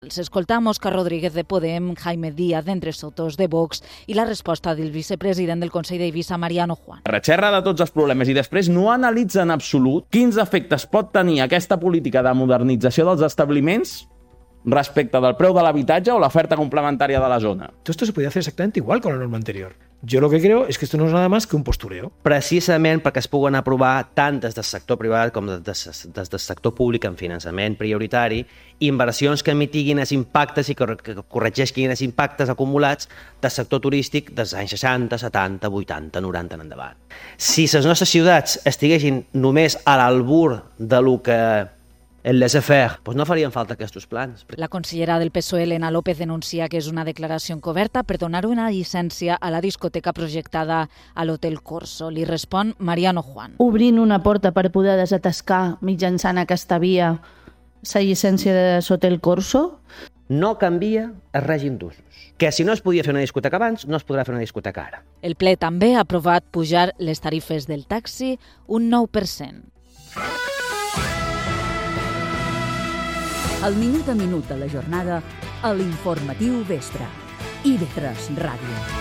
Escoltamos Óscar Rodríguez de Podem, Jaime Díaz d'Entre Sotos de Vox i la resposta del vicepresident del Consell d'Eivissa, Mariano Juan. Recherra de tots els problemes i després no analitza en absolut quins efectes pot tenir aquesta política de modernització dels establiments respecte del preu de l'habitatge o l'oferta complementària de la zona. Todo esto se podía hacer exactamente igual con la norma anterior. Yo lo que creo es que esto no es nada más que un postureo. Precisament perquè es puguen aprovar tant des del sector privat com des del sector públic en finançament prioritari inversions que mitiguin els impactes i que corregeixin els impactes acumulats del sector turístic dels anys 60, 70, 80, 90 en endavant. Si les nostres ciutats estiguessin només a l'albur de lo que el laissez-faire, doncs no farien falta aquests plans. La consellera del PSOE, Elena López, denuncia que és una declaració encoberta per donar una llicència a la discoteca projectada a l'Hotel Corso. Li respon Mariano Juan. Obrint una porta per poder desatascar mitjançant aquesta via la llicència de l'Hotel Corso. No canvia el règim d'usos. Que si no es podia fer una discoteca abans, no es podrà fer una discoteca ara. El ple també ha aprovat pujar les tarifes del taxi un 9%. El minut a minut de la jornada a l'Informatiu Vespre. IB3 Ràdio.